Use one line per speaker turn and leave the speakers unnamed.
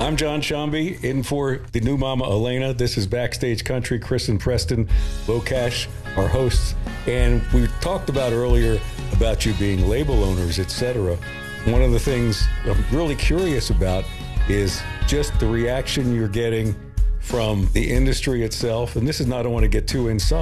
I'm John Shambi, in for the new mama Elena. This is Backstage Country. Chris and Preston Lokash, our hosts. And we talked about earlier about you being label owners, etc. One of the things I'm really curious about is just the reaction you're getting from the industry itself. And this is not, I don't want to get too inside.